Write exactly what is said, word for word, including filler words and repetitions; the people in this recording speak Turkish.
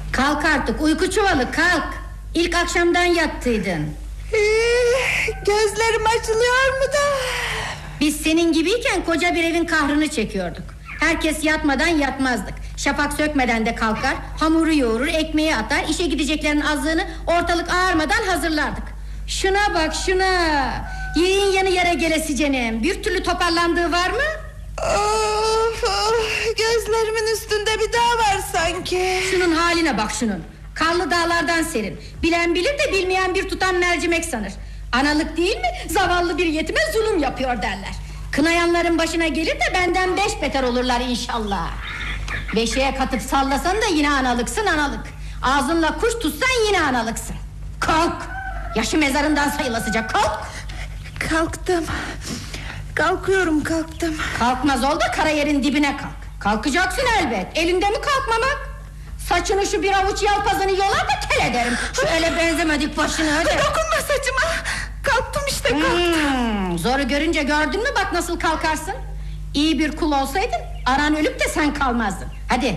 Kalk artık uyku çuvalı, kalk. İlk akşamdan yattıydın. ee, Gözlerim açılıyor mu da? Biz senin gibiyken koca bir evin kahrını çekiyorduk. Herkes yatmadan yatmazdık. Şafak sökmeden de kalkar, hamuru yoğurur, ekmeği atar, işe gideceklerin azlığını ortalık ağarmadan hazırlardık. Şuna bak şuna. Yiğin yanı yere gelesicenim. Bir türlü toparlandığı var mı? Of, of, gözlerimin üstünde bir dağ var sanki. Şunun haline bak şunun. Karlı dağlardan serin. Bilen bilir de bilmeyen bir tutam mercimek sanır. Analık değil mi? Zavallı bir yetime zulüm yapıyor derler. Kınayanların başına gelir de benden beş beter olurlar inşallah. Beşiğe katıp sallasan da yine analıksın analık. Ağzınla kuş tutsan yine analıksın. Kalk. Yaşı mezarından sayılasıca kalk. Kalktım. Kalkıyorum, kalktım. Kalkmaz ol da kara yerin dibine kalk. Kalkacaksın elbet. Elinde mi kalkmamak? Saçını şu bir avuç yalpazını yolar da tel ederim. Şöyle benzemedik başını hadi. Dokunma saçıma. Kalktım işte, kalktım. Hmm, zoru görünce gördün mü bak nasıl kalkarsın. İyi bir kul olsaydın anan ölüp de sen kalmazdın. Hadi